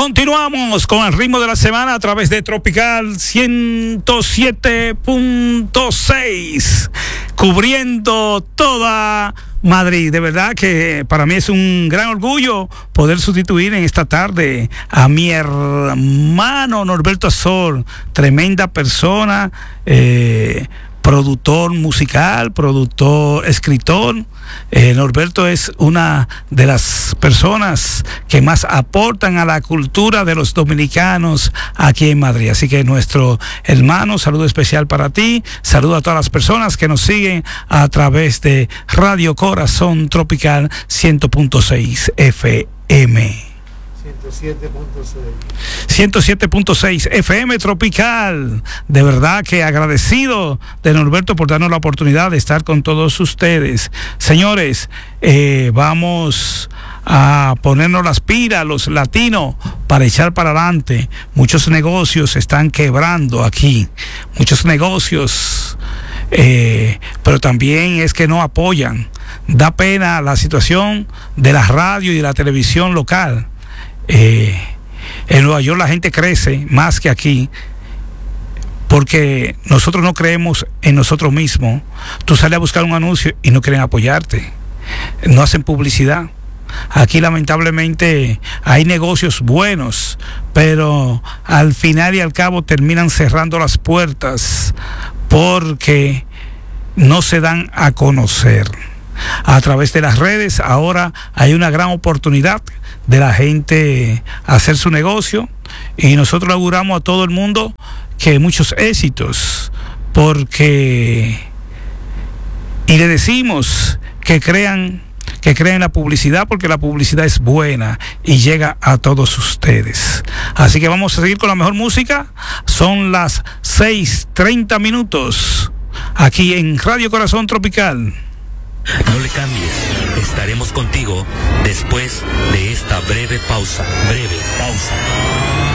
Continuamos con el ritmo de la semana a través de Tropical 107.6, cubriendo toda Madrid. De verdad que para mí es un gran orgullo poder sustituir en esta tarde a mi hermano Norberto Azor, tremenda persona, productor musical, productor, escritor. Norberto es una de las personas que más aportan a la cultura de los dominicanos aquí en Madrid. Así que nuestro hermano, saludo especial para ti, saludo a todas las personas que nos siguen a través de Radio Corazón Tropical 100.6 FM. 107.6 FM Tropical. De verdad que agradecido de Norberto por darnos la oportunidad de estar con todos ustedes. Señores, vamos a ponernos las pilas, los latinos, para echar para adelante. Muchos negocios están quebrando aquí, muchos negocios, pero también es que no apoyan. Da pena la situación de la radio y de la televisión local. En Nueva York la gente crece más que aquí porque nosotros no creemos en nosotros mismos. Tú sales a buscar un anuncio y no quieren apoyarte, no hacen publicidad. Aquí lamentablemente hay negocios buenos, pero al final y al cabo terminan cerrando las puertas porque no se dan a conocer. A través de las redes ahora hay una gran oportunidad de la gente hacer su negocio, y nosotros le auguramos a todo el mundo que muchos éxitos, y le decimos que crean la publicidad, porque la publicidad es buena y llega a todos ustedes. Así que vamos a seguir con la mejor música. Son las 6:30 aquí en Radio Corazón Tropical. No le cambies, estaremos contigo después de esta breve pausa.